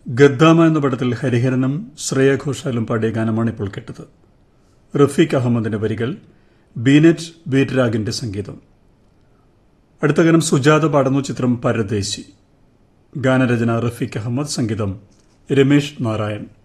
ഗദ്ദാമ എന്ന പടത്തിൽ ഹരിഹരനും ശ്രേയ ഘോഷാലും പാടിയ ഗാനമാണ് ഇപ്പോൾ കേട്ടത്. റഫീഖ് അഹമ്മദിന്റെ വരികൾ, ബീനറ്റ് ബീറ്റ്രാഗിന്റെ സംഗീതം. അടുത്ത ഗാനം സുജാത പാടുന്നു. ചിത്രം പരദേശി. ഗാനരചന റഫീഖ് അഹമ്മദ്, സംഗീതം രമേശ് നാരായൺ.